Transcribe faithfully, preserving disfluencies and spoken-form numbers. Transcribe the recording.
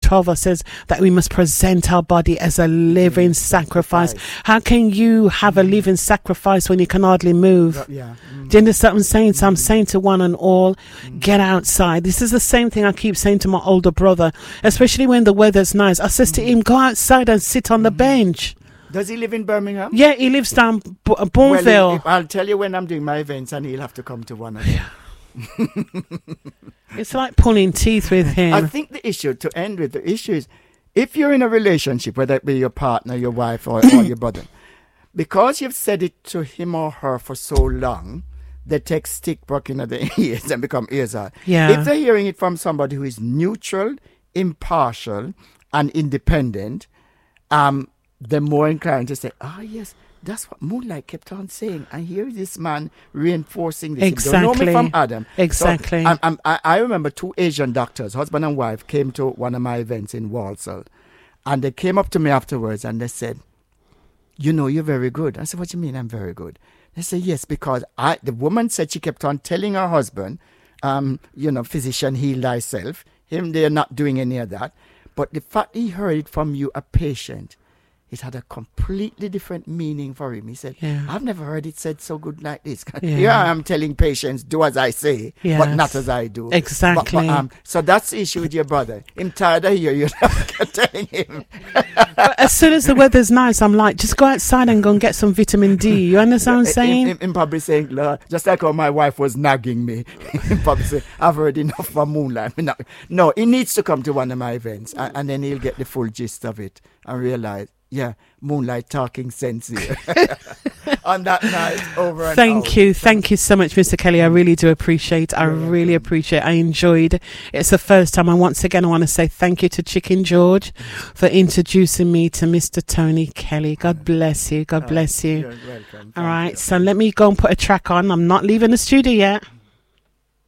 twelve says that we must present our body as a living sacrifice. How can you have a living sacrifice when you can hardly move? Yeah. Mm. Do you understand what I'm saying? So I'm saying to one and all, get outside. This is the same thing I keep saying to my older brother, especially when the weather's nice. I says to him, go outside and sit on the bench. Does he live in Birmingham? Yeah, he lives down B- Bourneville. Well, if, I'll tell you when I'm doing my events and he'll have to come to one of them. It's like pulling teeth with him. I think the issue, to end with, the issue is, if you're in a relationship, whether it be your partner, your wife, or, or your brother, because you've said it to him or her for so long, they take stick broken at the ears and become ears out. Yeah. If they're hearing it from somebody who is neutral, impartial, and independent, um, they're more inclined to say, ah, oh, yes, that's what Moonlight kept on saying. And here is this man reinforcing this. Exactly. They don't know me from Adam. Exactly. So, I'm, I'm, I, I remember two Asian doctors, husband and wife, came to one of my events in Walsall. And they came up to me afterwards and they said, you know, you're very good. I said, what do you mean I'm very good? They said, yes, because I, the woman said she kept on telling her husband, um, you know, physician, heal thyself. Him, they're not doing any of that. But the fact he heard it from you, a patient, it had a completely different meaning for him. He said, yeah. I've never heard it said so good like this. Yeah. Here I am telling patients, do as I say, yes. but not as I do. Exactly. But, but, um, so that's the issue with your brother. I'm tired of you. You're telling him. But as soon as the weather's nice, I'm like, just go outside and go and get some vitamin D. You understand what I'm saying? Him, him probably saying, just like how my wife was nagging me. Him probably saying, I've heard enough from Moonlight. No, he needs to come to one of my events and, and then he'll get the full gist of it and realize, yeah, Moonlight talking sense here. On that night, over and Thank out. you. Thank you so much, Mister Kelly. I really do appreciate I You're really welcome. appreciate I enjoyed it. It's the first time. And once again, I want to say thank you to Chicken George for introducing me to Mister Tony Kelly. God bless you. God bless you. You're welcome. All Thank right. you. So let me go and put a track on. I'm not leaving the studio yet.